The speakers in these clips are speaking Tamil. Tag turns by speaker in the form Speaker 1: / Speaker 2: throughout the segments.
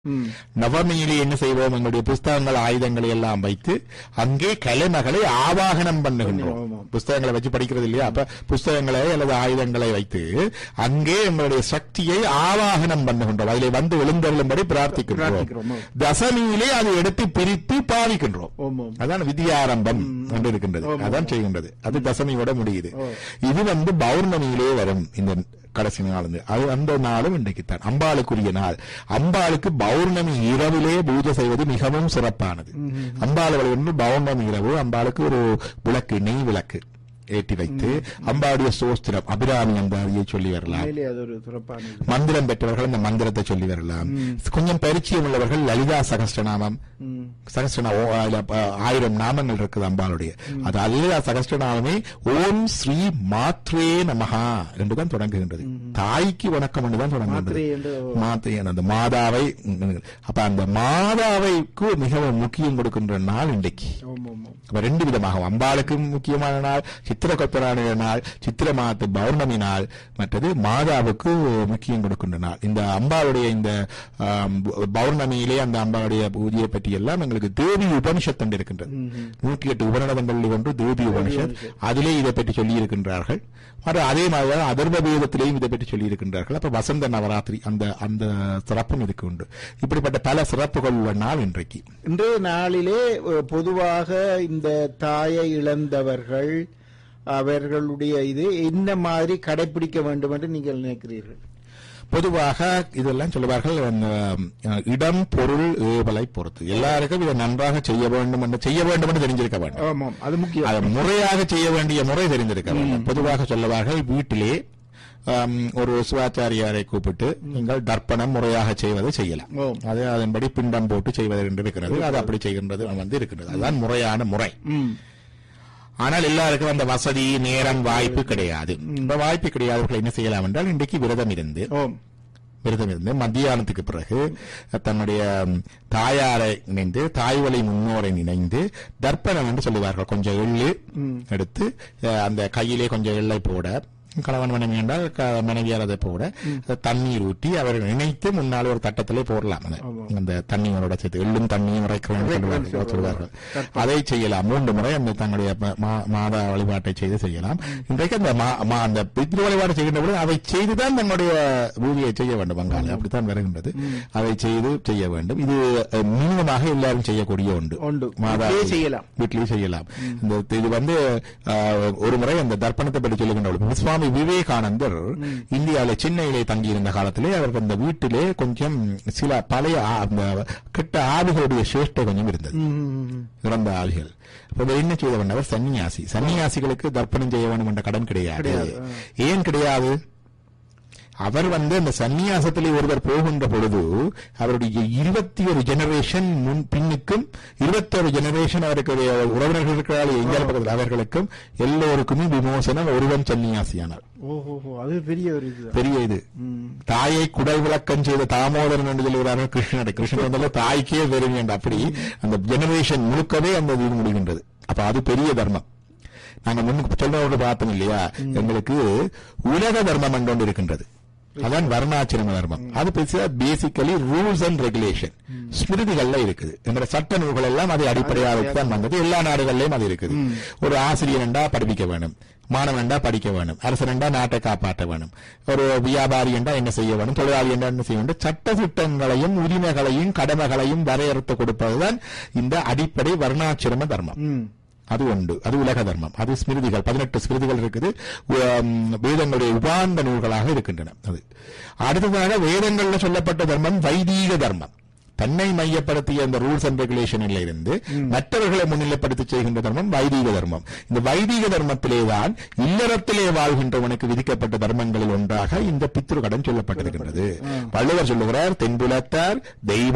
Speaker 1: நவமியிலே என்ன செய்வோம்? எங்களுடைய புஸ்தகங்கள் ஆயுதங்களை எல்லாம் வைத்து அங்கே கலைமகளை ஆவாகனம் பண்ணுகின்றோம். புஸ்தகங்களை வச்சு படிக்கிறது இல்லையா? அப்ப புஸ்தகங்களை அல்லது ஆயுதங்களை வைத்து அங்கே எங்களுடைய சக்தியை ஆவாகனம் பண்ணுகின்றோம். அதிலே வந்து எழுந்தருளும்படி பிரார்த்திக்கின்றோம். தசமியிலே அதை எடுத்து பிரித்து பாவிக்கின்றோம். அதான் வித்யாரம்பம் என்று இருக்கின்றது. அதான் செய்கின்றது. அது தசமியோட முடியுது. இது பௌர்ணமியிலே வரும். இந்த கடைசி நாள் அது அந்த நாளும் இன்றைக்குத்தான் அம்பாளுக்குரிய நாள். அம்பாளுக்கு பௌர்ணமி இரவிலே பூஜை செய்வது மிகவும் சிறப்பானது. அம்பாள் பௌர்ணமி இரவு அம்பாளுக்கு ஒரு விளக்கு, நெய் விளக்கு ஏற்றி வைத்து அம்பாளுடைய சோஸ்திரம் அபிராமி அம்பாளியை சொல்லி வரலாம். மந்திரம் பெற்றவர்கள் அந்த மந்திரத்தை சொல்லி வரலாம். கொஞ்சம் பரிச்சயம் உள்ளவர்கள் லலிதா சகஸ்ரநாமம், 1000 நாமங்கள் இருக்குது அம்பாளுடைய. அது லலிதா சகஸ்ரநாமமே ஓம் ஸ்ரீ மாத்ரே நமஹா என்றுதான் தொடங்குகின்றது. தாய்க்கு வணக்கம் என்றுதான் தொடங்குகின்றது. மாத்ரே அந்த மாதாவை. அப்ப அந்த மாதாவைக்கு மிகவும் முக்கியம் கொடுக்கின்ற நாள் இன்றைக்கு. ரெண்டு விதமாக அம்பாளுக்கு முக்கியமான நாள் சித்திரகொப்பரான நாள், சித்திர மாத பௌர்ணமி நாள். மற்றது மாதாவுக்கு முக்கியம் கொடுக்கின்ற நாள். இந்த அம்பாளுடைய இந்த பௌர்ணமியிலே அந்த அம்பாளுடைய பூஜையை பற்றி எல்லாம் எங்களுக்கு தேவி உபனிஷத்து இருக்கின்றது. 108 உபநிடதங்களில் ஒன்று தேவி உபனிஷத். அதிலே இதை பற்றி சொல்லி இருக்கின்றார்கள். அதே மாதிரி அதர்வ வேதத்திலேயும் இதை பற்றி சொல்லி இருக்கின்றார்கள். அப்ப வசந்த நவராத்திரி அந்த சிறப்பும் இதுக்கு உண்டு. இப்படிப்பட்ட பல சிறப்புகள் உள்ள நாள் இன்றைக்கு.
Speaker 2: இன்றைய நாளிலே பொதுவாக இந்த தாயை இழந்தவர்கள் அவர்களுடைய இது என்ன மாதிரி கடைபிடிக்க வேண்டும் என்று நீங்கள் நினைக்கிறீர்கள்?
Speaker 1: பொதுவாக இதெல்லாம் சொல்லுவார்கள் இடம் பொருள் ஏவலை பொறுத்து. எல்லாருக்கும் இதை நன்றாக செய்ய வேண்டும் என்று தெரிஞ்சிருக்க வேண்டும்.
Speaker 2: அது முக்கியம்.
Speaker 1: முறையாக செய்ய வேண்டிய முறை தெரிந்திருக்க வேண்டும். பொதுவாக சொல்லுவார்கள் வீட்டிலே ஒரு சிவாச்சாரியாரை கூப்பிட்டு நீங்கள் தர்ப்பணம் முறையாக செய்வதை செய்யலாம். அது அதன்படி பிண்டம் போட்டு செய்வது என்று இருக்கிறது. அது அப்படி செய்கின்றது இருக்கிறது. அதுதான் முறையான முறை. ஆனால் எல்லாருக்கும் அந்த வசதி, நேரம், வாய்ப்பு கிடையாது. இந்த வாய்ப்பு கிடையாதவர்கள் என்ன செய்யலாம் என்றால் இன்றைக்கு விரதம் இருந்து மத்தியானத்துக்கு பிறகு தன்னுடைய தாயாரை நினைந்து, தாய்வழி முன்னோரை நினைந்து தர்ப்பணம் என்று சொல்லுவார்கள். கொஞ்சம் எள்ளு எடுத்து அந்த கையிலே கொஞ்சம் எள்ளை போட, கணவன் மனைவி என்றால் மனைவியார் அதை போட தண்ணீர் ஊற்றி அவர் நினைத்து முன்னால் ஒரு தட்டத்திலே போடலாம். அந்த தண்ணியோட சேர்த்து எள்ளும் தண்ணியும் சொல்வார்கள். அதை செய்யலாம். 3 முறை அந்த தங்களுடைய மாதா வழிபாட்டை செய்யலாம். இன்றைக்கு அந்த பித்ரு வழிபாட்டை செய்கின்ற பொழுது அதை செய்துதான் தன்னுடைய பூஜையை செய்ய வேண்டும். வங்காளம் அப்படித்தான் வருகின்றது. அதை செய்ய வேண்டும். இது மினிமமாக எல்லாரும் செய்யக்கூடிய ஒன்று. மாதா வீட்டிலேயே செய்யலாம். இது ஒரு முறை அந்த தர்ப்பணத்தை பற்றி சொல்லுகின்ற விவேகானந்தர் இந்தியாவிலே சென்னையிலே தங்கியிருந்த காலத்திலே அவருக்கு அந்த வீட்டிலே கொஞ்சம் சில பழைய கெட்ட ஆவிகளுடைய சேஷ்டை கொஞ்சம் இருந்தது. இறந்த ஆவிகள். என்ன செய்தவர் சன்னியாசிகளுக்கு தர்ப்பணம் செய்ய வேண்டும் என்ற கடன் கிடையாது. ஏன் கிடையாது? அவர் அந்த சன்னியாசத்திலே ஒருவர் போகின்ற பொழுது அவருடைய 21 ஜெனரேஷன் பின்னுக்கும் 21 ஜெனரேஷன் அவருக்கு உறவினர்கள் இருக்கிறார்கள் எங்கள் பக்கத்தில் அவர்களுக்கும் எல்லோருக்குமே விமோசனம். ஒருவன் சன்னியாசியானார்.
Speaker 2: அது
Speaker 1: பெரிய இது. தாயை குடல் விளக்கம் செய்த தாமோதரன் என்று சொல்லுகிறார்கள் கிருஷ்ணன் தாய்க்கே பெருமை என்று. அப்படி அந்த ஜெனரேஷன் முழுக்கவே அந்த இது முடிகின்றது. அப்ப அது பெரிய தர்மம். நாங்க முன்னுக்கு சொல்றவங்க பார்த்தோம் இல்லையா? எங்களுக்கு உலக தர்மம் என்று இருக்கின்றது. அதான் வர்ணாசிரம தர்மம். அது பேசிக்கலி ரூல்ஸ் அண்ட் ரெகுலேஷன் ஸ்மிருதிகள்ல இருக்குது. என்ற சட்ட நூல்கள் எல்லாம் அதை அடிப்படையாக தான் வந்தது. எல்லா நாடுகளிலும் அது இருக்குது. ஒரு ஆசிரியர் என்றா படிப்பிக்க வேணும், மாணவன் என்றா படிக்க வேணும், அரசன் என்றா நாட்டை காப்பாற்ற வேணும், ஒரு வியாபாரி என்றா என்ன செய்ய வேணும், தொழிலாளி என்றா என்ன செய்ய வேண்டும், சட்ட திட்டங்களையும் உரிமைகளையும் கடமைகளையும் வரையறுத்து கொடுப்பதுதான் இந்த அடிப்படை வர்ணாசிரம தர்மம். அது உண்டு. அது உலக தர்மம். அது ஸ்மிருதிகள் 18 ஸ்மிருதிகள் இருக்குது. வேதங்களுடைய உபாந்த நூல்களாக இருக்கின்றன. அது அடுத்ததாக வேதங்கள்ல சொல்லப்பட்ட தர்மம் வைதீக தர்மம். தன்னை மையப்படுத்திய அந்த ரூல்ஸ் அண்ட் ரெகுலேஷனில் இருந்து மற்றவர்களை முன்னிலைப்படுத்தி செய்கின்ற தர்மம் வைதீக தர்மம். இந்த வைதீக தர்மத்திலேதான் இல்லறத்திலே வாழ்கின்றவனுக்கு விதிக்கப்பட்ட தர்மங்களில் ஒன்றாக இந்த பித்ரு கடன் சொல்லப்பட்டிருக்கின்றது. வள்ளுவர் சொல்லுகிறார், தென்புலத்தார் தெய்வம்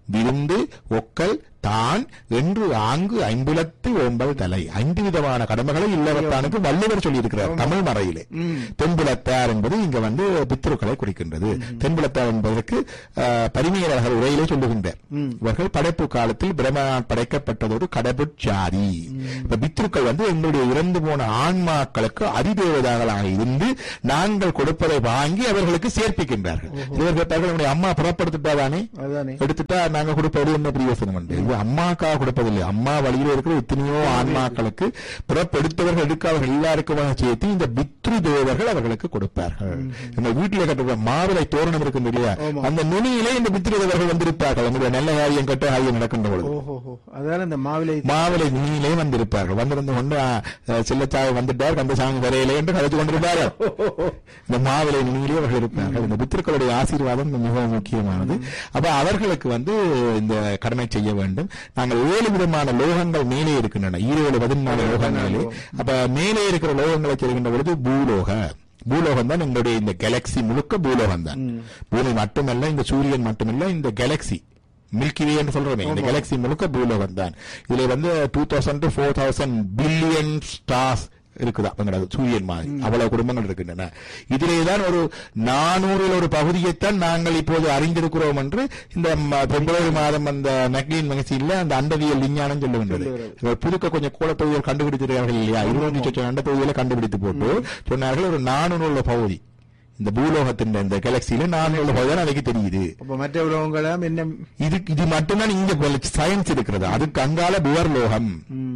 Speaker 1: விருந்து, ஒக்கல், தான் என்று ஆங்கு ஐம்புலத்து ஓம்பல் தலை. 5 விதமான கடமைகளை இல்லவத்தானுக்கு வள்ளுவர் சொல்லியிருக்கிறார் தமிழ் மறையிலே. தென்புலத்தார் என்பது இங்க பித்ருக்களை குறிக்கின்றது. தென்புலத்தார் என்பதற்கு பரிமையர்கள் உரையிலே சொல்லுகின்றார். இவர்கள் படைப்பு காலத்தில் பிரம்மனால் படைக்கப்பட்டதொரு கடவுட்சாதி. இப்ப பித்ருக்கள் எங்களுடைய இறந்து போன ஆன்மாக்களுக்கு அதிதேவதாகளாக இருந்து நாங்கள் கொடுப்பதை வாங்கி அவர்களுக்கு சேர்ப்பிக்கின்றார்கள். இவர்கள் அம்மா புறப்படுத்திட்டாதானே எடுத்துட்டா நாங்க கொடுப்பது என்ன பிரயோசனம் உண்டு? அம்மாக்காக கொடுப்பதில்லை. அம்மா வழியில் இருக்கிற எத்தனையோ ஆன்மாக்களுக்கு பிறப்பெடுத்தவர்கள் எடுக்காதவர்கள் எல்லாருக்கும் சேர்த்து இந்த பித்ரு தேவர்கள் அவர்களுக்கு கொடுப்பார்கள். இந்த வீட்டிலே கட்டுற மாவிலை தோரணம் இருக்கும் இல்லையா, அந்த நுனியிலே இந்த பித்ரு தேவர்கள் வந்திருப்பார்கள். நம்முடைய நல்ல காரியம் கட்ட காரியம் நடக்கின்ற பொழுது
Speaker 2: இந்த
Speaker 1: மாவிலை நுனியிலே வந்திருப்பார்கள். வந்திருந்த கொண்டு செல்லச்சாவை வந்துட்டார், கந்தசாமி வரையிலே என்று கதைத்து கொண்டிருப்பார்கள். இந்த மாவிலை நுனியிலே அவர்கள் இருப்பார்கள். இந்த பித்ருக்களுடைய ஆசீர்வாதம் மிகவும் முக்கியமானது. அப்ப அவர்களுக்கு இந்த கடமை செய்ய வேண்டும். நாங்கள் 7 விதமான லோகங்கள் மேலே இருக்கின்றன. 14 லோகங்களே. அப்ப மேலே இருக்கிற லோகங்களை செய்கின்ற பொழுது பூலோகம் தான் எங்களுடைய இந்த கேலக்சி முழுக்க பூலோகம் தான். பூமி மட்டுமல்ல, இந்த சூரியன் மட்டுமல்ல, இந்த கேலக்சி மில்கிவே என்று சொல்றோமே, இந்த கேலக்சி முழுக்க பூலோகம் தான். இதுல 2000 to 4000 பில்லியன் ஸ்டார்ஸ் இருக்குதா சூரியன் மாதிரி அவ்வளவு குடும்பங்கள் இருக்கின்றன. இதிலேதான் ஒரு 400 ஒரு பகுதியைத்தான் நாங்கள் இப்போது அறிந்திருக்கிறோம் என்று இந்த பிப்ரவரி மாதம் அந்த மெக்லீன் மேகசின்ல அந்த அண்டவியல் விஞ்ஞானம் சொல்லுகின்றது. புதுக்க கொஞ்சம் கோலப்பகுதிகள் கண்டுபிடித்திருக்கிறார்கள் இல்லையா, 20 அண்டப்பகுதிகளை கண்டுபிடித்து போட்டு சொன்னார்கள் ஒரு 400 பகுதி இந்த பூலோகத்தின் இந்த கேலக்சியில 400 பகுதி தான் அதுக்கு தெரியுது.
Speaker 2: மற்ற உலகங்களும் என்ன
Speaker 1: இது மட்டும்தான் இங்க சயின்ஸ் இருக்கிறது. அதுக்கு அங்கால புவர்லோகம்,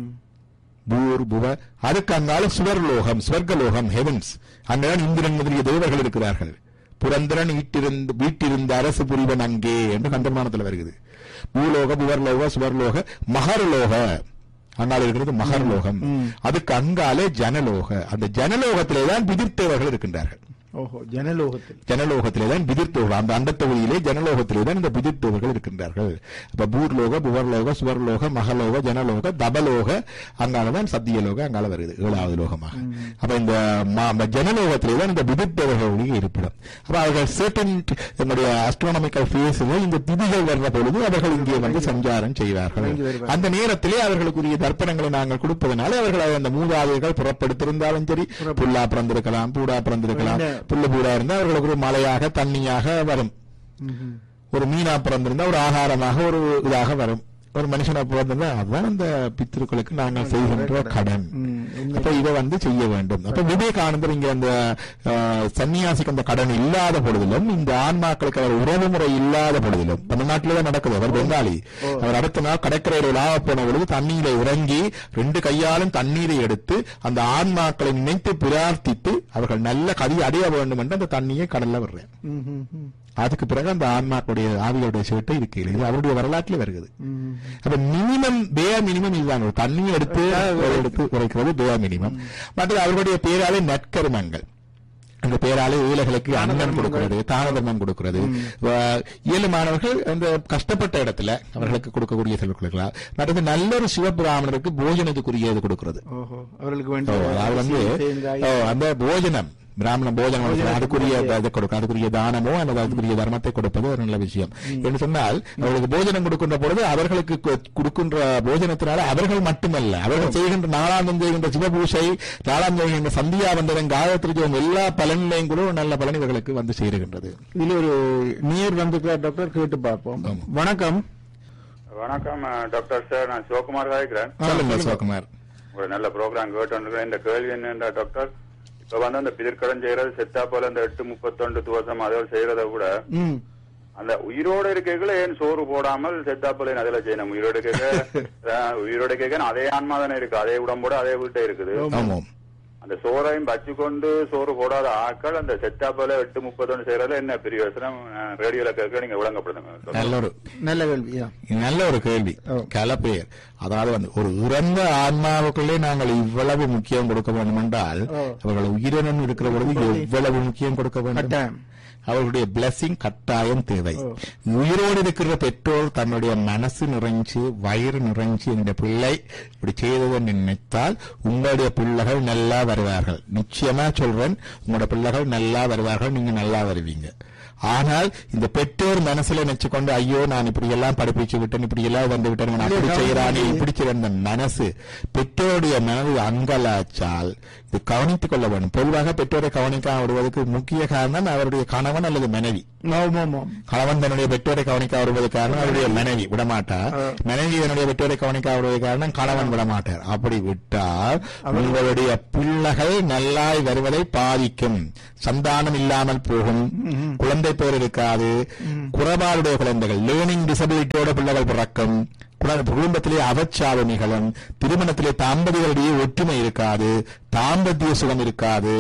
Speaker 1: அதுக்கு அங்கால சுவர்லோகம், ஸ்வர்கலோகம், ஹெவன்ஸ். அங்கதான் இந்திரன் முதலிய தேவர்கள் இருக்கிறார்கள். புரந்திரன் வீட்டிருந்த அரசு புரிவன் அங்கே என்று கந்தமானத்தில் வருகிறது. பூலோக, புவர்லோக, சுவர்லோக, மகர்லோக அங்கால இருக்கிறது மகர்லோகம். அதுக்கு அங்காலே ஜனலோக. அந்த ஜனலோகத்திலேதான் பிதிர்த்தேவர்கள் இருக்கின்றார்கள். ஜனலோகத்திலேதான் பிதிர்த்தோர்கள். அந்த அண்டத்தொகுதியிலே ஜனலோகத்திலேதான் இந்த பிதிர்த்தோர்கள் இருக்கின்றார்கள். அப்ப பூர்லோக, புவர்லோக, சுவர்லோக, மகலோக, ஜனலோக, தபலோக, அங்காலதான் சத்தியலோக அங்கால வருது 7வது லோகமாக. அப்ப இந்த ஜனலோகத்திலேதான் இந்த பிதிர்த்தவர்களுடைய இருப்பிடம். அப்ப அவர்கள் சர்டன் என்னுடைய அஸ்ட்ரானமிக்கல் ஃபேஸ்ல இந்த திதிகள் வர்ற பொழுது அவர்கள் இங்கே சஞ்சாரம் செய்வார்கள். அந்த நேரத்திலே அவர்களுக்குரிய தர்ப்பணங்களை நாங்கள் கொடுப்பதனால அவர்கள் அந்த மூதாதையர்கள் புறப்படுத்திருந்தாலும் சரி, புல்லா பிறந்திருக்கலாம், பூடா பிறந்திருக்கலாம், புல்லு பூடா இருந்தா அவர்களுக்கு ஒரு மலையாக தண்ணியாக வரும். ஒரு மீனா பிறந்திருந்தா ஒரு ஆகாரமாக ஒரு இதாக வரும். ஒரு மனுஷனை பிறந்திருந்தா அதுதான் அந்த பித்ருக்களுக்கு நாங்கள் செய்கின்ற கடன். அப்ப இதை செய்ய வேண்டும். அப்ப விவேகானந்தர் இங்க அந்த சன்னியாசிக்கு அந்த கடன் இல்லாத பொழுதிலும், இந்த ஆன்மாக்களுக்கு அவர் உறவு முறை இல்லாத பொழுதிலும், தமிழ்நாட்டில்தான் நடக்குது. அவர் பெங்காலி. அவர் அடுத்த நாள் கடற்கரையில் ஆக போன பொழுது தண்ணீரை இறங்கி 2 கையாலும் தண்ணீரை எடுத்து அந்த ஆன்மாக்களை நினைத்து பிரார்த்தித்து அவர்கள் நல்ல கதி அடைய வேண்டும் என்று அந்த தண்ணியை கடல்ல விடுறேன். அதுக்கு பிறகு அந்த ஆன்மாக்களுடைய ஆவிகளுடைய சேட்டை இருக்கு. இது அவருடைய வரலாற்றில் வருகிறது. அப்ப மினிமம் மினிமம் இதுதான். ஒரு தண்ணியை எடுத்து உரைக்கிறது பேயா மினிமம். மற்றது அவர்களுடைய பேராலே நற்கருமங்கள். அந்த பேராலே ஏழைகளுக்கு அன்னம் கொடுக்கிறது, தான தர்மம் கொடுக்கிறது. ஏழு மாணவர்கள் அந்த கஷ்டப்பட்ட இடத்துல அவர்களுக்கு கொடுக்கக்கூடிய செல்வர்களுக்கு. மற்றது நல்ல ஒரு சிவபிராமணருக்கு போஜனத்துக்குரிய இது கொடுக்கிறது. அந்த போஜனம் பிராமண போஜனம் அதுக்குரிய அதுக்குரிய தானமோ அல்லது அதுக்குரிய தர்மத்தை கொடுப்பது ஒரு நல்ல விஷயம். என்று சொன்னால் அவர்களுக்கு போஜனம் கொடுக்கின்ற பொழுது அவர்களுக்கு கொடுக்கின்ற போஜனத்தினால அவர்கள் மட்டுமல்ல, அவர்கள் செய்கின்ற நாளாந்தம் செய்கின்ற சிவபூஷை, நாளாந்தம் செய்கின்ற சந்தியாவந்தனம், காயத்ரி ஜெபம் எல்லா பலனிலையும் கூட நல்ல பலன் இவர்களுக்கு சேருகின்றது.
Speaker 2: இதுல ஒரு நீர் டாக்டர் கேட்டு பார்ப்போம். வணக்கம்.
Speaker 3: வணக்கம் டாக்டர் சார், நான் சிவகுமார் காய்க்கிறேன்.
Speaker 1: சொல்லுங்க சிவகுமார்.
Speaker 3: ஒரு நல்ல ப்ரோக்ராம் கேட்டு இந்த கேள்வி என்ன டாக்டர், இப்ப அந்த பிதிர்கடன் செய்யறது செத்தா போல அந்த 8-31 துவசம் அதோட செய்யறத கூட அந்த உயிரோட இருக்கைகளை ஏன் சோறு போடாமல் செத்தா போல அதில் செய்யணும்? உயிரோட கேட்க அதே ஆன்மா தானே இருக்கு, அதே உடம்போட அதே வீட்டை இருக்குது. அந்த சோறையும் பச்சு கொண்டு சோறு போடாத ஆக்கள் அந்த செத்தா போல 8-31 செய்யறதுல என்ன பிரயோசனம்? ரேடியோல கேட்க நீங்க விளங்கப்படுங்க.
Speaker 1: நல்ல ஒரு கேள்வி. கலப்பேர் அதாவது ஒரு இறந்த ஆன்மாவுக்குள்ளே நாங்கள் இவ்வளவு முக்கியம் கொடுக்க வேண்டும் என்றால் அவர்கள் உயிரினம் இருக்கிற பொழுது எவ்வளவு முக்கியம் கொடுக்க வேண்டும்? அவர்களுடைய பிளஸிங் கட்டாயம் தேவை. உயிரோடு இருக்கிற பெற்றோர் தன்னுடைய மனசு நிறைஞ்சு வயிறு நிறைஞ்சு என்னுடைய பிள்ளை இப்படி செய்தது நினைத்தால் உங்களுடைய பிள்ளைகள் நல்லா வருவார்கள். நிச்சயமா சொல்றேன், உங்களோட பிள்ளைகள் நல்லா வருவார்கள், நீங்க நல்லா வருவீங்க. ஆனால் இந்த பெற்றோர் மனசுல நினைச்சுக்கொண்டு ஐயோ நான் இப்படி எல்லாம் படிப்பிச்சு விட்டேன், இப்படி எல்லாம் வந்து விட்டேன், நான் அப்படி செய்யறானே இப்படி செய்யற மனசு பெற்றோருடைய மனது அங்கலாச்சால் இது கவனித்துக் கொள்ள வேண்டும். பொதுவாக பெற்றோரை கவனிக்காம விடுவதற்கு முக்கிய காரணம் அவருடைய கணவன் அல்லது மனைவி. கணவன் தன்னுடைய பெற்றோரை கவனிக்க வருவது காரணம் அவருடைய மனைவி விடமாட்டார், மனைவி தன்னுடைய பெற்றோரை கவனிக்க வருவது காரணம் கணவன் விடமாட்டார். அப்படி விட்டால் உங்களுடைய பிள்ளைகள் நல்லாய் வருவதை பாதிக்கும், சந்தானம் இல்லாமல் போகும், குழந்தை பேர் இருக்காது, குறைபாடுடைய குழந்தைகள் லேர்னிங் டிசபிலிட்டியோட பிள்ளைகள் பிறக்கும், குடும்பத்திலே அவச்சாவு நிகழும், திருமணத்திலே தாம்பதிகளிடையே ஒற்றுமை இருக்காது, தாம்பத்திய சுகம் இருக்காது,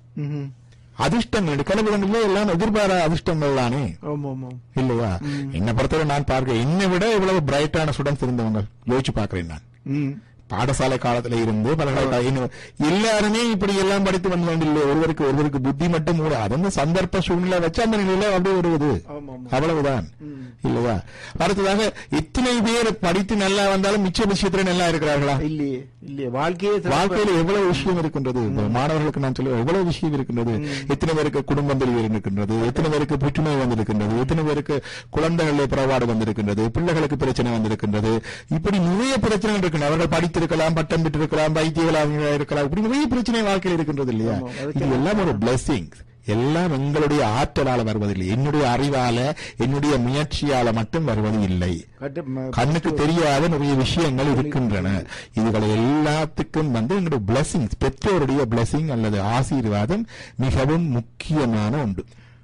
Speaker 1: அதிர்ஷ்டங்கள் கலவிடங்களே எல்லாம் எதிர்பாரா அதிர்ஷ்டங்கள் தானே இல்லையா? என்னை பொறுத்தவரை நான் பார்க்கிறேன், என்னை விட இவ்வளவு பிரைட்டான ஸ்டூடெண்ட்ஸ் இருந்தவங்க யோசிச்சு பார்க்கிறேன். நான் பாடசாலை காலத்துல இருந்து எல்லாருமே இப்படி எல்லாம் படித்து வந்த வேண்டிய ஒருவருக்கு புத்தி மட்டும் கூட அது சந்தர்ப்ப சூழ்நிலை வச்சு அந்த நிலையில அப்படி வருவது அவ்வளவுதான் இல்லையா? அடுத்ததாக எத்தனை பேர் படித்து நல்லா வந்தாலும் மிச்ச விஷயத்துல நல்லா இருக்கிறார்களா? இல்லையே இல்லையே. வாழ்க்கையில எவ்வளவு விஷயம் இருக்கின்றது, மாணவர்களுக்கு நான் சொல்லுவேன் எவ்வளவு விஷயம் இருக்கின்றது. எத்தனை பேருக்கு குடும்பம் இருக்கின்றது, எத்தனை பேருக்கு புற்றுநோய் வந்திருக்கின்றது, எத்தனை பேருக்கு குழந்தைகளிலே புறப்பாடு வந்திருக்கின்றது, பிள்ளைகளுக்கு பிரச்சனை வந்திருக்கின்றது, இப்படி நிறைய பிரச்சனைகள் இருக்கின்றன. அவர்கள் படித்திருக்கலாம், பட்டம் பெற்றிருக்கலாம், வைத்தியர்களாக இருக்கலாம், இப்படி நிறைய பிரச்சனை வாழ்க்கையில் இருக்கின்றது இல்லையா? இது எல்லாம் ஒரு பிளெஸிங், எல்லாம் எங்களுடைய ஆற்றலால வருவதில்லை, என்னுடைய அறிவால என்னுடைய முயற்சியால மட்டும் வருவது இல்லை. கண்ணுக்கு தெரியாத நிறைய விஷயங்கள் இருக்கின்றன. இதுகளை எல்லாத்துக்கும் எங்களுடைய பிளெஸிங்ஸ், பெற்றோருடைய பிளெஸிங் அல்லது ஆசீர்வாதம் மிகவும் முக்கியமான ஒன்று.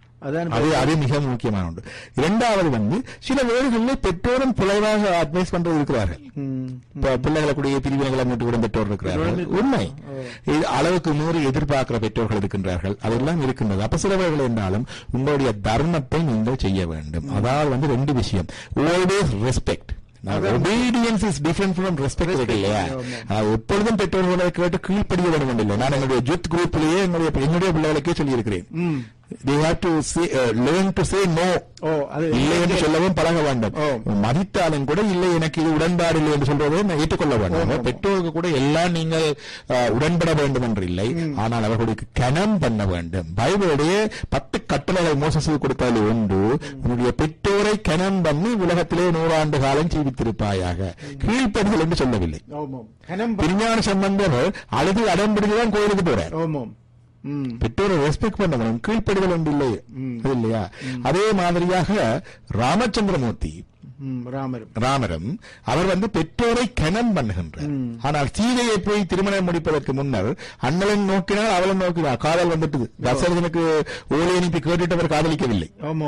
Speaker 1: அது மிக முக்கியமான ஒன்று. இரண்டாவது சில வேறுகளில் பெற்றோரும் குறைவாக அட்வைஸ் பண்றது இருக்கிறார்கள். பிள்ளைகளுடைய பிரிவினைகளை மூட்டுவிடும் பெற்றோர் இருக்கிறார்கள். உண்மை, அளவுக்கு மீறி எதிர்பார்க்கிற பெற்றோர்கள் இருக்கின்றார்கள். அதெல்லாம் இருக்கின்றது. அப்ப சில வேறுகள் என்றாலும் உங்களுடைய தர்மத்தை நீங்கள் செய்ய வேண்டும். அதாவது ரெண்டு விஷயம். Always respect. obedience is different from respect இல்லையா? எப்பொழுதும் பெற்றோர்களை கேட்டு கீழ்ப்படிய வேண்டும் இல்லை. நான் என்னுடைய யூத் குரூப்லயே என்னுடைய பிள்ளைகளுக்கே சொல்லி இருக்கிறேன், they have to say, learn to say no. இல்லை என்று சொல்லவும் பழக வேண்டும். மதித்தாலும் கூட இல்லை எனக்கு இது உடன்பாடு இல்லை என்று சொல்றதை ஏற்றுக்கொள்ள வேண்டும். பெற்றோருக்கு கூட எல்லாம் நீங்கள் உடன்பட வேண்டும் என்று இல்லை, ஆனால் அவர்களுக்கு கனம் பண்ண வேண்டும். பைபிளுடைய 10 கட்டளைகள் மோசஸுக்கு கொடுத்தாலும் ஒன்று, உன்னுடைய பெற்றோரை கனம் பண்ணி உலகத்திலே 100 ஆண்டு காலம் ஜீவித்திருப்பாயாக. கீழ்ப்படுதல் என்று சொல்லவில்லை. திருஞான சம்பந்தர் அழுது அடம்பிடிதான் கோயிலுக்கு போறார். பெற்றோரை ரெஸ்பெக்ட் பண்ண வேண்டும், கீழ்ப்படுதல் ஒன்று இல்லை இல்லையா? அதே மாதிரியாக ராமச்சந்திரமூர்த்தி ராமரும் அவர் பெற்றோரை கனம் பண்ணுகின்றார். ஆனால் சீதையை போய் திருமணம் முடிப்பதற்கு முன்னர் அண்ணலன் நோக்கினால் அவளும் நோக்கினார். காதல் வந்துட்டு தசரதனுக்கு ஓலை அனுப்பி கேட்டுட்டு அவர் காதலிக்கவில்லை.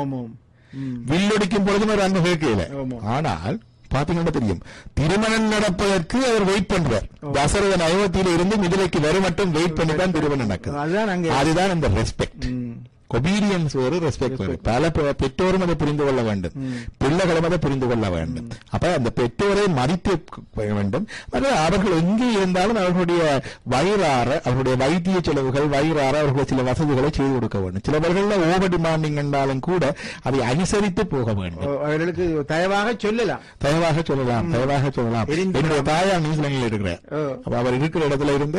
Speaker 1: வில்லொடிக்கும் பொழுதும் அவர் அன்பு கேட்கல. ஆனால் பாத்தீங்கன்னா தெரியும், திருமணம் நடப்பதற்கு அவர் வெயிட் பண்றார். தசரதன் அயோத்தியில இருந்து மிதிலைக்கு வரும் மட்டும் வெயிட் பண்ணி தான் திருமணம் நடக்குது. அதுதான் அந்த ரெஸ்பெக்ட். ஒபீடியன்ஸ் வேறு, ரெஸ்பெக்ட் வேறு. பல பெற்றோரும் அதை புரிந்து கொள்ள வேண்டும், பிள்ளைகளும் அதை புரிந்து கொள்ள வேண்டும். அப்ப அந்த பெற்றோரை மதித்து வேண்டும். அவர்கள் எங்கே இருந்தாலும் அவர்களுடைய வயிறார, அவர்களுடைய வைத்திய செலவுகள் வயிறார அவர்களுடைய சில வசதிகளை செய்து கொடுக்க வேண்டும். சிலவர்கள் ஓவர் டிமாண்டிங் என்றாலும் கூட அதை அனுசரித்து போக வேண்டும்.
Speaker 2: அவர்களுக்கு தயவாக சொல்லலாம்.
Speaker 1: என்னுடைய தாயார் நியூசிலாந்தில் இருக்கிறார். அவர் இருக்கிற இடத்துல இருந்து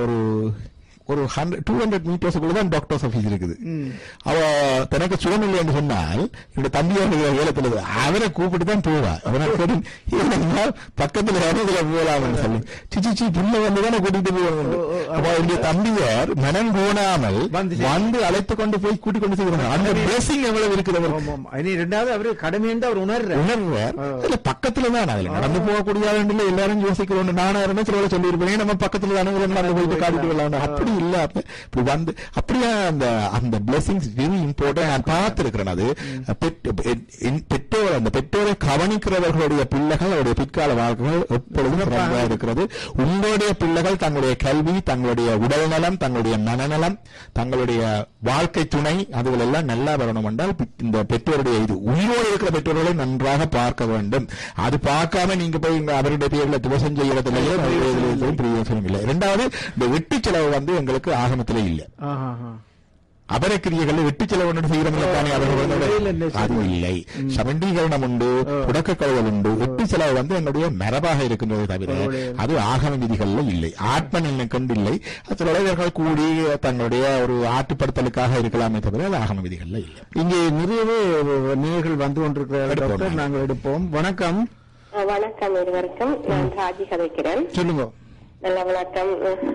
Speaker 1: ஒரு 200 மீட்டர்ஸுக்குள்ளதான் டாக்டர்ஸ் ஆபீஸ் இருக்குது. அவ தனக்கு சுகம் இல்லை என்று சொன்னால் என்னுடைய தம்பியாக ஏலத்தில் அவரை கூப்பிட்டு தான் போவா. அவனால் பக்கத்துல இறங்குல போகலாம் சொல்லி சிச்சி புள்ள வந்துதானே கூட்டிட்டு போவாங்க. அப்ப என்னுடைய தம்பியார் மனம் கோணாமல் வந்து அழைத்து கொண்டு போய் கூட்டிக் கொண்டு செய்வாங்க. அந்த பிளெஸிங் எவ்வளவு இருக்குது.
Speaker 2: இரண்டாவது அவரு கடமை என்று அவர் உணர்வார்.
Speaker 1: பக்கத்துலதான் அதுல நடந்து போகக்கூடிய எல்லாரும் யோசிக்கிறோம். நானா இருந்தா சில சொல்லியிருப்பேன், நம்ம பக்கத்துல தானே போயிட்டு காட்டிட்டு வரலாம். அப்படி இல்ல, அப்படியே அந்த பிளெஸிங்ஸ் வெரி இம்பார்ட்டன்ட். நான் பார்த்திருக்கிறேன். அது பெற்றோர், அந்த பெற்றோரை கவனிக்கிறவர்களுடைய பிள்ளைகள் அவருடைய பிற்கால வாழ்க்கைகள் எப்பொழுதும் சிறப்பாக இருக்கிறது. உங்களுடைய பிள்ளைகள் தங்களுடைய கல்வி, தங்களுடைய உடல் நலம், தங்களுடைய மனநலம், தங்களுடைய வாழ்க்கை துணை அதுகள் எல்லாம் நல்லா வரணும் என்றால் இந்த பெற்றோருடைய இது உயிரோடு இருக்கிற பெற்றோர்களை நன்றாக பார்க்க வேண்டும். அது பார்க்காம நீங்க போய் அவருடைய பேர்ல துவசம் செய்யறதுலேயே பிரயோஜனம் இல்லை. இரண்டாவது, இந்த வெட்டி செலவு எங்களுக்கு ஆகமத்திலே இல்லை. அபரக்கிரியர்கள் வெட்டி செலவு செய்கிறவங்களுக்கான அது இல்லை. சமண்டீகரணம் உண்டு, புடக்க கழுவல் உண்டு. வெட்டி செலவு என்னுடைய மரபாக இருக்கின்றதை தவிர அது ஆகம விதிகள்ல இல்லை. ஆத்ம நிலை கொண்டு இல்லை. சிலர்கள் கூடி தங்களுடைய ஒரு ஆட்டுப்படுத்தலுக்காக இருக்கலாமே தவிர அது ஆகம விதிகள்ல இல்லை.
Speaker 2: இங்கே நிறையவே நேர்கள் வந்து கொண்டிருக்கிறார்கள். நாங்கள் எடுப்போம். வணக்கம்.
Speaker 4: வணக்கம் இருவருக்கும். நான் ராஜி கதைக்கிறேன்.
Speaker 2: சொல்லுங்க.
Speaker 4: நல்ல வணக்கம்.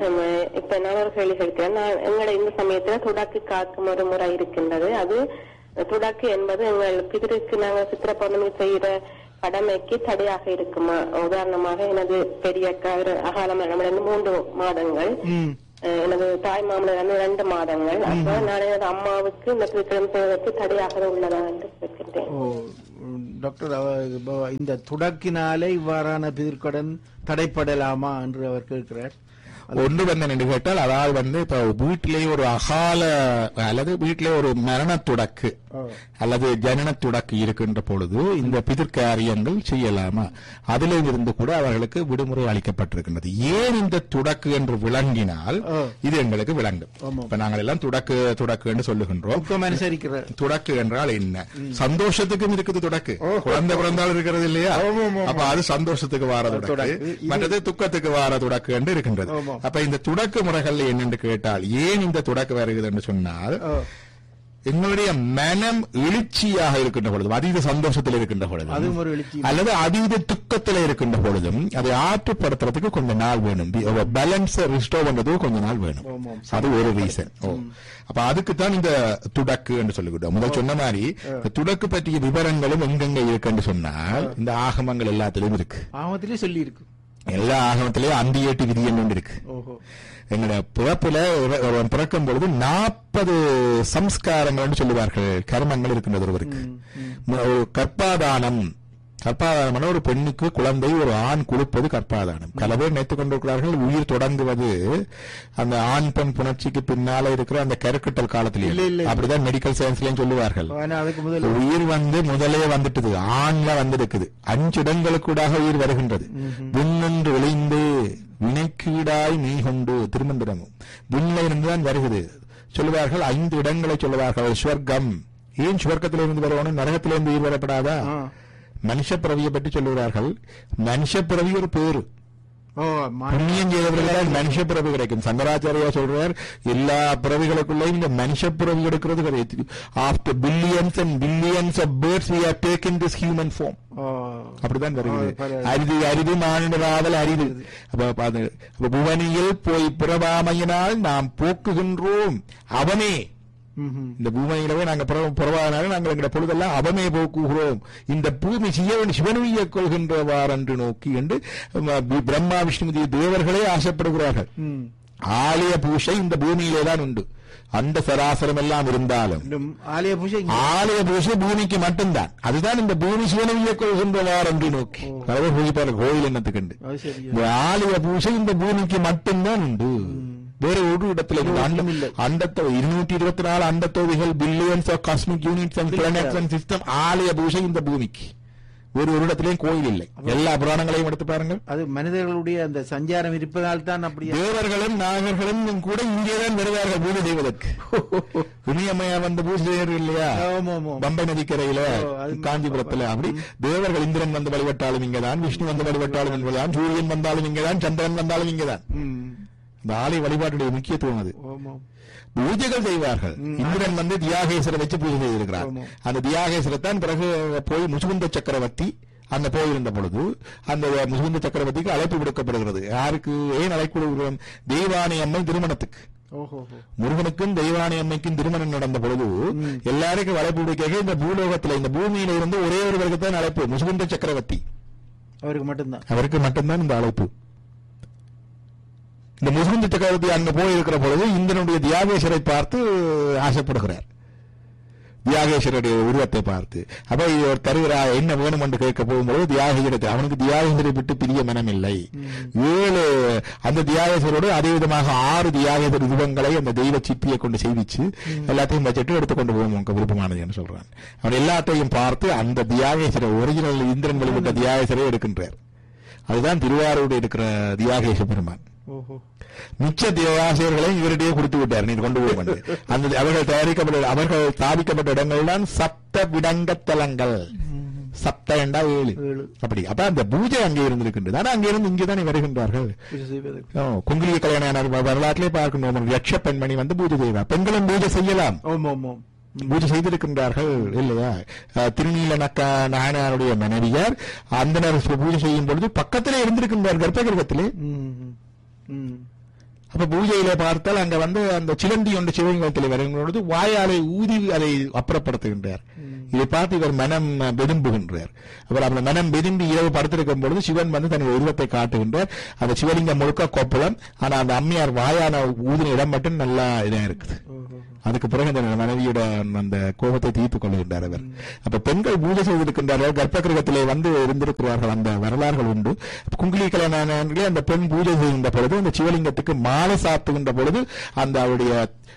Speaker 4: இப்ப நான் ஒரு கேள்வி கேட்கிறேன். எங்களை இந்த சமயத்துல துடாக்கு காக்கும் ஒரு முறை இருக்கின்றது. அது துடாக்கு என்பது எங்கள் பிதருக்கு நாங்கள் சித்திர பௌர்ணமி செய்யற கடமைக்கு தடையாக இருக்குமா? உதாரணமாக எனது பெரியக்கா அகால மரணம் 3 மாதங்கள், எனது தாய் மாமனார் 2 மாதங்கள். அப்ப நான் எனது அம்மாவுக்கு இந்த திருத்தம் செய்வதற்கு தடையாக உள்ளதா என்று கேட்கின்றேன்.
Speaker 2: டாக்டர், இந்த துடக்கினாலே இவ்வாறான பிதிர்கடன் தடைப்படலாமா என்று அவர் கேட்கிறார்.
Speaker 1: ஒன்று என்று கேட்டால், அதாவது இப்ப வீட்டிலே ஒரு அகால அல்லது வீட்டிலே ஒரு மரண துடக்கு அல்லது ஜனன துடக்கு இருக்கின்ற பொழுது இந்த பிதிர்காரியங்கள் செய்யலாமா? அதிலிருந்து கூட அவர்களுக்கு விடுமுறை அளிக்கப்பட்டிருக்கின்றது. ஏன் இந்த துடக்கு என்று விளங்கினால் இது எங்களுக்கு விளங்கும். இப்ப நாங்கள் எல்லாம் துடக்கு என்று சொல்லுகின்றோம். துடக்கு என்றால் என்ன? சந்தோஷத்துக்கும் இருக்குது துடக்கு. குழந்தை பிறந்தால் இருக்கிறது இல்லையா? அப்ப அது சந்தோஷத்துக்கு வார துடக்கு, மற்றது துக்கத்துக்கு வார துடக்கு என்று இருக்கின்றது. அப்ப இந்த துடக்கு முறைகள் என்னென்று கேட்டால், ஏன் இந்த துடக்கு வருகிறது என்று சொன்னால், எங்களுடைய மனம் எழுச்சியாக இருக்கின்ற பொழுதும், அதீத சந்தோஷத்தில் இருக்கின்ற பொழுதும் அல்லது அதீத துக்கத்தில் இருக்கின்ற பொழுதும் அதை ஆற்றுப்படுத்துறதுக்கு கொஞ்சம் நாள் வேணும். பேலன்ஸ் ரிஸ்டோர் பண்றதுக்கு கொஞ்சம் நாள் வேணும். அது ஒரு ரீசன். அப்ப அதுக்குத்தான் இந்த துடக்கு என்று சொல்லிவிட்டோம். முதல் சொன்ன மாதிரி துடக்கு பற்றிய விவரங்களும் எங்கெங்க இருக்குன்னு சொன்னால் இந்த ஆகமங்கள் எல்லாத்திலும் இருக்கு.
Speaker 2: ஆகமத்திலே சொல்லி இருக்கு.
Speaker 1: எல்லா ஆகமத்திலேயும் அந்தியேட்டு விதி என்று இருக்கு. எங்களோட பிறப்புல பிறக்கும் பொழுது 40 சம்ஸ்காரங்கள் சொல்லுவார்கள், கர்மங்கள் இருக்கின்றது ஒருவருக்கு. கற்பாதானம் ஒரு பெண்ணுக்கு குழந்தை ஒரு ஆண் கொடுப்பது கற்பாதானம். பல பேர் நினைத்துக் கொண்டிருக்கிறார்கள் உயிர் தொடங்குவது அந்த ஆண் பெண் புணர்ச்சிக்கு பின்னால இருக்கிற அந்த கருக்கட்டல் காலத்திலே. அப்படிதான் மெடிக்கல் சயின்ஸ்லயும் சொல்லுவார்கள். உயிர் முதலே வந்துட்டது, ஆண்ல வந்திருக்குது. 5 இடங்களுக்கூடாக உயிர் வருகின்றது. விண்ணொன்று விளைந்து வினைக்கீடாய் நீ கொண்டு திருமந்திரமும் விண்ணில இருந்துதான் வருகிறது சொல்லுவார்கள். 5 இடங்களை சொல்லுவார்கள். ஸ்வர்க்கம். ஏன் ஸ்வர்க்கத்திலிருந்து வருவானு? நரகத்திலிருந்து உயிர் வரப்படாதா? மனுஷ பிறவியை பற்றி சொல்லுகிறார்கள். மனுஷ பிறவி ஒரு பேரு. புண்ணியம் செய்தவர்களால் மனுஷ பிறவி கிடைக்கும். சங்கராச்சாரியா சொல்றார், எல்லா பிறவிகளுக்குள்ளேயும் இந்த மனுஷ பிறவி எடுக்கிறது கிடையாது. After billions and billions of birds we have taken this human form. அப்படிதான் வருகிறது. அரிது மானிடராதல் அரிது. அப்ப புவனியில் போய் பிறவாமையினால் நாம் போக்குகின்றோம். அவனே இந்த பூமியிலவே நாங்க புறவானாலும் நாங்கள் எங்க பொழுதெல்லாம் அவமே போக்குகிறோம். இந்த பூமி சிவனுய கொள்கின்றவார் என்று நோக்கி என்று பிரம்மா விஷ்ணு தேவர்களே ஆசைப்படுகிறார்கள். ஆலய பூஜை இந்த பூமியிலே தான் உண்டு. அந்த சராசரம் எல்லாம் இருந்தாலும் ஆலய பூஜை பூமிக்கு மட்டும்தான். அதுதான் இந்த பூமி சிவனுய கொள்கின்றவார் என்று நோக்கி பலவர் பூஜிப்பார்கள் கோயில் என்னத்துக்கு. இந்த ஆலய பூஜை இந்த பூமிக்கு மட்டும்தான் உண்டு. வேற ஒரு இடத்துல அண்டத்தை 224 அண்ட தொகுதிகள், billions of cosmic units and planets and system. ஆலய பூஜை இந்த பூமிக்கு. ஒரு இடத்திலேயும் கோயில் இல்லை. எல்லா புராணங்களையும் எடுத்து பாருங்கள்.
Speaker 2: அது மனிதர்களுடைய அந்த சஞ்சாரம் இருப்பதால் தான் அப்படி.
Speaker 1: தேவர்களும் நாகர்களும் கூட இங்கேதான் வருவார்கள் பூஜை செய்வதற்கு. துணியம்மையா வந்த பூஜை செய்யறது இல்லையா பம்பை நதிக்கரையில காஞ்சிபுரத்துல. அப்படி தேவர்கள் இந்திரன் வந்து வழிபட்டாலும் இங்கதான், விஷ்ணு வந்து வழிபட்டாலும் இங்கதான், சூரியன் வந்தாலும் இங்கதான், சந்திரன் வந்தாலும் இங்கதான். இந்த ஆலய வழிபாட்டுடைய முக்கியத்துவம் அது. பூஜைகள் செய்வார்கள். இந்திரன் வந்து தியாகேஸ்வரை வச்சு பூஜை செய்திருக்கிறார். அந்த தியாகேஸ்வரத்தான் பிறகு போய் முசுகுந்த சக்கரவர்த்தி அந்த போயிருந்த பொழுது அந்த முசுகுந்த சக்கரவர்த்திக்கு அழைப்பு விடுக்கப்படுகிறது. யாருக்கு ஏன் அழைப்பு விடுகிறோம்? தெய்வானை அம்மை திருமணத்துக்கு. முருகனுக்கும் தெய்வானை அம்மைக்கும் திருமணம் நடந்த பொழுது எல்லாருக்கும் அழைப்பு விடுக்க இந்த பூலோகத்துல இந்த பூமியில இருந்து ஒரே ஒருவருக்கு தான் அழைப்பு, முசுகுந்த சக்கரவர்த்தி. அவருக்கு மட்டும்தான் இந்த அழைப்பு. இந்த முசுகுந்த சக்கரவர்த்தி அங்க போயிருக்கிற பொழுது இந்திரனுடைய தியாகேஸ்வரை பார்த்து ஆசைப்படுகிறார். தியாகேஸ்வருடைய உருவத்தை பார்த்து அப்ப இவர் தருகிறா என்ன வேணும் என்று கேட்க போகும்போது தியாகேஸ்வரத்தை, அவனுக்கு தியாகேஸ்வரை விட்டு பிரிய மனம் இல்லை. 7 அந்த தியாகேஸ்வரோடு அதே விதமாக 6 தியாகேஸ்வர ரூபங்களை அந்த தெய்வ சிப்பியை கொண்டு செய்விச்சு எல்லாத்தையும் வச்சுட்டு எடுத்துக்கொண்டு போவோம் உங்க விருப்பமானது என்று சொல்றான். அவன் எல்லாத்தையும் பார்த்து அந்த தியாகேஸ்வர ஒரிஜினல் இந்திரன் வழிபட்ட தியாகேஸ்வரை எடுக்கின்றார். அதுதான் திருவாரூர் இருக்கிற தியாகேஸ்வர பெருமான். மிச்ச தேவாசிரியர்களை இவரிடையே கொடுத்து விட்டார், நீர் கொண்டு போய் வந்து அந்த அவர்கள் ஸ்தாபிக்கப்பட்ட இடங்கள் தான் சப்த விடங்கத்தலங்கள். சப்த என்றா 7 அப்படி. அப்ப அந்த பூஜை அங்கே இருந்திருக்கின்றது. ஆனா அங்கே இருந்து இங்கேதான் வருகின்றார்கள். குங்குலிய கல்யாண வரலாற்றிலே பார்க்கணும், யட்ச பெண்மணி வந்து பூஜை செய்வார். பெண்களும் பூஜை செய்யலாம், பூஜை செய்திருக்கின்றார்கள் இல்லையா? திருநீல நாயனாருடைய மனைவியார் அந்தனர் பூஜை செய்யும் பொழுது பக்கத்திலே இருந்திருக்கின்றார் கர்ப்பகிரகத்திலே. அப்ப பூஜையில பார்த்தால் அங்க வந்து அந்த சிலந்தி ஒன்று சிவலிங்கத்தில் வரும்பொழுது வாயாலை ஊதி அதை அப்புறப்படுத்துகின்றார். இதை பார்த்து இவர் மனம் விரும்புகின்றார். அவர் அந்த மனம் விரும்பி இரவு படுத்திருக்கும் பொழுது சிவன் வந்து தன்னுடைய உருவத்தை காட்டுகின்றார். அந்த சிவலிங்கம் முழுக்க கோப்பலம், ஆனா அந்த அம்மையார் வாயான ஊதின இடம் மட்டும் நல்லா இதா இருக்குது. அதுக்கு பிறகு அந்த மனைவியோட அந்த கோபத்தை தீர்த்துக் கொள்கின்றார் அவர். அப்ப பெண்கள் பூஜை செய்திருக்கின்றார்கள், கர்ப்பகிரகத்திலே வந்து இருந்திருக்கிறார்கள், அந்த வரலாறுகள் உண்டு. குங்குலி கல்யாண அந்த பெண் பூஜை செய்கின்ற பொழுது அந்த சிவலிங்கத்துக்கு மாலை சாத்துகின்ற பொழுது அந்த அவருடைய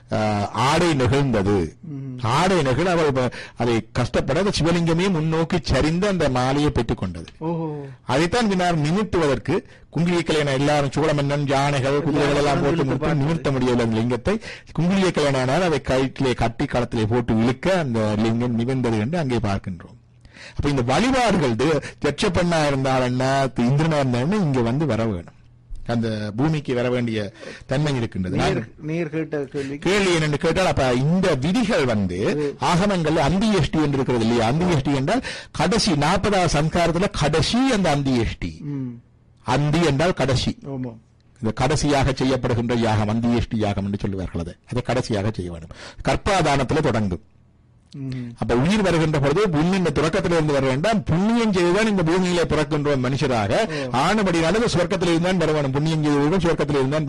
Speaker 1: ஆடை நிகழ்ந்தது. ஆடை நிகழ அவள் அதை கஷ்டப்பட சிவலிங்கமே முன்னோக்கி சரிந்து அந்த மாலையை பெற்றுக் கொண்டது. அதைத்தான் பின்னர் நிமித்துவதற்கு குங்குலிய கல்யாணம் எல்லாரும் சோழ மன்னன் யானைகள் குதிரைகள் எல்லாம் போட்டு நிமிர்த்த முடியவில்லை. அந்த லிங்கத்தை குங்குலிய கல்யாணம் அதை கயிற்றிலே கட்டி களத்திலே போட்டு இழுக்க அந்த லிங்கம் நிமிர்ந்தது என்று அங்கே பார்க்கின்றோம். அப்ப இந்த வழிபாடுகள் யட்ச பெண்ணா இருந்தால் என்ன, இந்திரனா இருந்தாலும் இங்க வந்து வர வேணும், அந்த பூமிக்கு வர வேண்டிய தன்மை இருக்கின்றது. கேள்வி என்னென்று கேட்டால், அப்ப இந்த விதிகள் வந்து ஆகமங்கள் அந்தியஷ்டி என்று இருக்கிறது இல்லையா? அந்தியஷ்டி என்றால் கடைசி 40வது சம்ஸ்காரத்துல கடைசி அந்த அந்தியஷ்டி. அந்தி என்றால் கடைசி, இந்த கடைசியாக செய்யப்படுகின்ற யாகம் அந்தியஷ்டி யாகம் என்று சொல்லுவார்கள். அதை கடைசியாக செய்ய வேண்டும். கர்ப்பாதானத்துல தொடங்கும். அப்ப உயிர் வருகின்ற பொழுது புண்ணிய தொடக்கத்திலிருந்து வர வேண்டாம், புண்ணியம் செய்துதான் இந்த பூமியிலே பிறக்கின்ற மனுஷராக ஆனபடினால சுவர்க்கத்தில் இருந்தான் வர வேணும். புண்ணியம் செய்தவர்கள் சுவர்க்கத்தில் இருந்தான்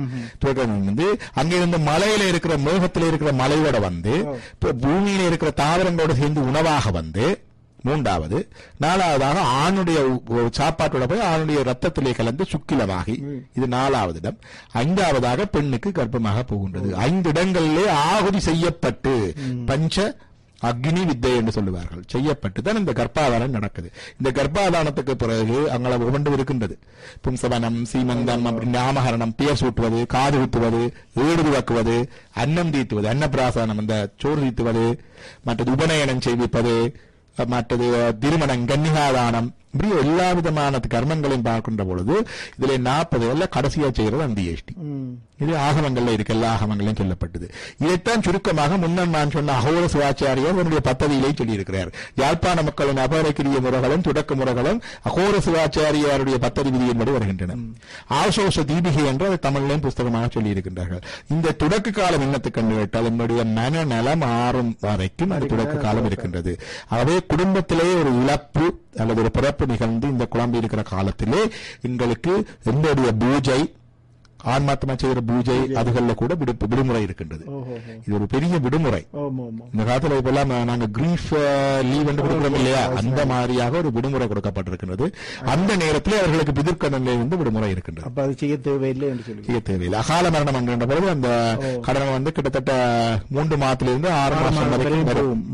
Speaker 1: வரும். வந்து அங்கிருந்து மலையில இருக்கிற மேகத்தில் இருக்கிற மலையோட வந்து பூமியில இருக்கிற தாவரங்களோடு சேர்ந்து உணவாக வந்து 3வது 4வதாக ஆணுடைய சாப்பாட்டோட போய் ஆணுடைய ரத்தத்திலே கலந்து சுக்கிலமாகி, இது 4வது இடம். 5வதாக பெண்ணுக்கு கர்ப்பமாக போகின்றது. 5 இடங்களிலே ஆகுதி செய்யப்பட்டு பஞ்ச அக்னி வித்தை என்று சொல்லுவார்கள், செய்யப்பட்டுதான் இந்த கர்ப்பாதானம் நடக்குது. இந்த கர்ப்பாதானத்துக்கு பிறகு அங்கே ஒவ்வொன்று இருக்கின்றது. பும்சவனம், சீமந்தம், நாமகரணம், பெயர் சூட்டுவது, காது குத்துவது, ஏடு துவக்குவது, அன்னம் தீத்துவது, அன்னப்பிராசனம் அந்த சோறு தீத்துவது, மற்றது உபநயனம் செய்விப்பது, மற்றது திருமணம், கன்னிகாதானம், இப்படி எல்லா விதமான கர்மங்களையும் பார்க்கின்ற பொழுது இதுல 40 கடைசியா செய்யறது அந்தியஷ்டி. இது ஆகமங்கள்ல இருக்கு, எல்லா ஆகமங்களையும் சொல்லப்பட்டது. இதைத்தான் சுருக்கமாக முன்னர் நான் சொன்ன அகோர சிவாச்சாரியார் என்னுடைய பத்ததியிலே சொல்லியிருக்கிறார். யாழ்ப்பாண மக்களின் அபரக்கிரிய முறைகளும் தொடக்க முறைகளும் அகோர சிவாச்சாரியாருடைய பத்ததி விதியின்படி வருகின்றன. ஆசோச தீபிகை என்று அதை தமிழிலையும் புஸ்தகமாக சொல்லியிருக்கின்றார்கள். இந்த தொடக்க காலம் என்னத்துக்கு கண்டு கேட்டால் என்னுடைய மனநலம் ஆறும் வரைக்கும் அந்த தொடக்க காலம் இருக்கின்றது. ஆகவே குடும்பத்திலே ஒரு இழப்பு அல்லது ஒரு பிறப்பு நிகழ்ந்து இந்த குழம்பு இருக்கிற காலத்திலே எங்களுக்கு எங்களுடைய பூஜை, ஆன்மாத்மா செய்கிற பூஜை அதுகள்ல கூட விடுமுறை இருக்கின்றது. இது ஒரு பெரிய விடுமுறை. இந்த காலத்துல இப்பெல்லாம் நாங்க கிரீஃப் லீவ் என்று கொடுக்கிறோம் இல்லையா, அந்த மாதிரியாக ஒரு விடுமுறை கொடுக்கப்பட்டிருக்கின்றது. அந்த நேரத்தில் அவர்களுக்கு பிதிர்க்கடனில் இருந்து விடுமுறை இருக்கின்றது.
Speaker 2: அப்ப அது செய்ய தேவையில்லை என்று சொல்லி
Speaker 1: செய்ய தேவையில்லை. அகால மரணம் என்கின்ற பொழுது அந்த கடனை வந்து கிட்டத்தட்ட 3 மாதத்திலிருந்து 6 மாதம் வரைக்கும் வரும்.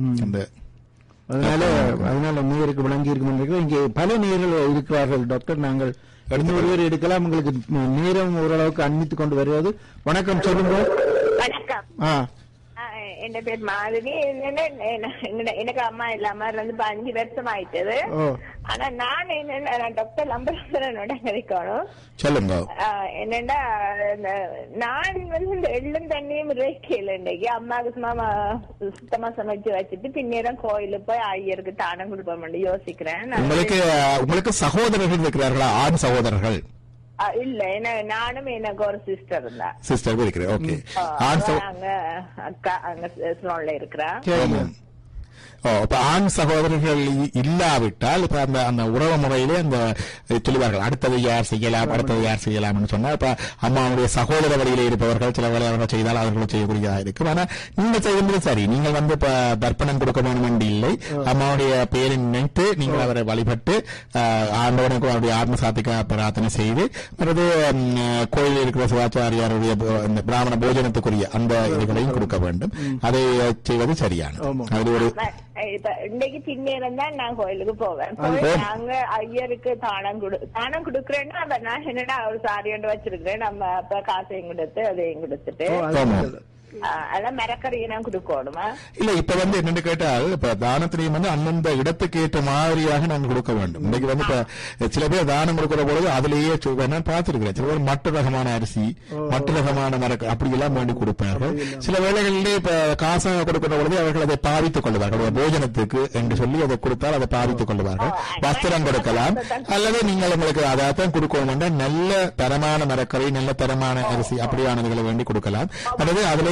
Speaker 2: அதனால நேருக்கு விளங்கி இருக்கும். இங்கே பல நேர்கள் இருக்கிறார்கள் டாக்டர். நாங்கள் ஒருவர் எடுக்கலாம். உங்களுக்கு நேரம் ஓரளவுக்கு அண்மித்துக் கொண்டு வருவது. வணக்கம், சொல்லுங்க.
Speaker 5: வணக்கம், என் பேர் மாதவி. எனக்கு அம்மா இல்லாம 5 வருஷம் ஆயிட்டது. ஆனா நான் என்ன டாக்டர் லம்பரசனோட கிடைக்கணும்
Speaker 1: சொல்லுங்க.
Speaker 5: என்னன்னா நான் வந்து இந்த எள்ளும் தண்ணியும் ரேக்கையில இன்னைக்கு அம்மாவுக்கு சுத்தமா சமைச்சு வச்சுட்டு பின்னேரம் கோயிலுக்கு போய் ஐயருக்கு தானம் கொடுப்போம் யோசிக்கிறேன்.
Speaker 1: உங்களுக்கு சகோதரர்கள் இருக்கிறார்களா? ஆண் சகோதரர்கள்?
Speaker 5: இல்ல, நானும் எனக்கு ஒரு சிஸ்டர் இருந்தா.
Speaker 1: சிஸ்டர் இருக்கிறேன். ஓகே.
Speaker 5: அக்கா அங்க ஸ்லோன்ல இருக்கிறா.
Speaker 1: இப்ப ஆண் சகோதரர்கள் இல்லாவிட்டால் இப்ப அந்த உறவு முறையிலே அந்த சொல்லுவார்கள் அடுத்தது யார் செய்யலாம், அடுத்தது யார் செய்யலாம்னு சொன்னா இப்ப அம்மாவுடைய சகோதர வழியிலே இருப்பவர்கள் சில வேலை அவர்கள் செய்தால் அவர்கள் செய்யக்கூடியதாக இருக்கும். ஆனா நீங்க செய்யும்போது சரி, நீங்கள் வந்து இப்ப தர்ப்பணம் கொடுக்க வேண்டும் இல்லை, அம்மாவுடைய பேரை நினைத்து நீங்கள் அவரை வழிபட்டு ஆண்டவனுக்கு அவருடைய ஆத்ம சாத்திக்க பிரார்த்தனை செய்து மற்றது கோயிலில் இருக்கிற சிவாச்சாரியாருடைய பிராமண போஜனத்துக்குரிய அந்த இதுகளையும் கொடுக்க வேண்டும். அதை செய்வது சரியானது. அது ஒரு
Speaker 5: இப்ப இன்னைக்கு பின்னேரம் தான் நான் கோயிலுக்கு போவேன். நாங்க ஐயருக்கு தானம் கொடுக்குறேன்னா அப்ப நான் என்னடா ஒரு சாரி ஒன்று வச்சிருக்கிறேன். நம்ம அப்ப காசையும் கொடுத்து அதையும் கொடுத்துட்டு அதெல்லாம் மரக்கறியை நான் கொடுக்கணுமா?
Speaker 1: இல்ல இப்ப என்னன்னு கேட்டால் இப்ப தானத்திலையும் அந்தந்த இடத்துக்கு ஏற்ற மாதிரியாக நாங்க கொடுக்க வேண்டும். இன்னைக்கு இப்ப சில பேர் தானம் கொடுக்கிற பொழுது அதுலயே நான் பார்த்திருக்கிறேன். சில பேர் மற்ற ரகமான அரிசி மற்ற ரகமான மரக்கறி அப்படி எல்லாம் வேண்டி கொடுப்பார்கள். சில வேளைகளிலே இப்ப காசை கொடுக்கிற பொழுது அவர்கள் அதை பாவித்துக் கொள்வார்கள். போஜனத்துக்கு என்று சொல்லி அதை கொடுத்தால் அதை பாவித்துக் கொள்வார்கள். வஸ்திரம் கொடுக்கலாம் அல்லது நீங்கள் உங்களுக்கு அதான் கொடுக்கணும். நல்ல தரமான மரக்கறி நல்ல தரமான அரிசி அப்படியானதுகளை வேண்டி கொடுக்கலாம். அல்லது அதுலேயே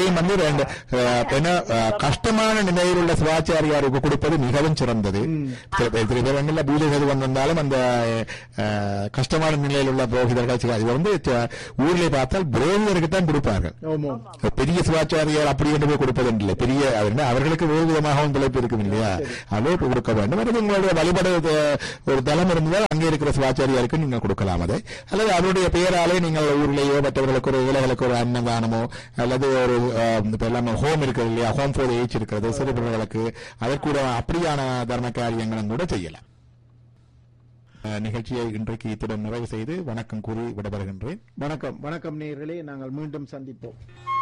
Speaker 1: கஷ்டமான நிலையில் உள்ள சிவாச்சாரியாருக்கு கொடுப்பது மிகவும் சிறந்தது. பூஜை செய்து வந்திருந்தாலும் அந்த கஷ்டமான நிலையில் உள்ள புரோகிதர்கள் ஊரிலே பார்த்தால் புரோகிதருக்கு தான் கொடுப்பார்கள். பெரிய சிவாச்சாரியார் அப்படி என்று போய் கொடுப்பது இல்லை. பெரிய அவர்களுக்கு வேறு விதமாகவும் பிழைப்பு இருக்கும் இல்லையா, அதே கொடுக்க வேண்டும். அல்லது உங்களுடைய வழிபட ஒரு தளம் இருந்தால் அங்கே இருக்கிற சிவாச்சாரியாருக்கு நீங்கள் கொடுக்கலாம். அதை அல்லது அவருடைய பெயராலே நீங்கள் ஊரிலேயோ மற்றவர்களுக்கு ஒரு ஏழைகளுக்கு ஒரு அன்னதானமோ அல்லது ஒரு எல்லாமே ஹோம் இருக்கிறது இல்லையா, ஹோம் ஃபார் ஏஜ் இருக்கிறது சிறுபிள்ளைகளுக்கு அதற்கூட அப்படியான தர்ம காரியங்களும் கூட செய்யலாம். நிகழ்ச்சியை இன்றைக்கு இத்துடன் நிறைவு செய்து வணக்கம் கூறி விடைபெறுகின்றேன்.
Speaker 2: வணக்கம் நேயர்களே, நாங்கள் மீண்டும் சந்திப்போம்.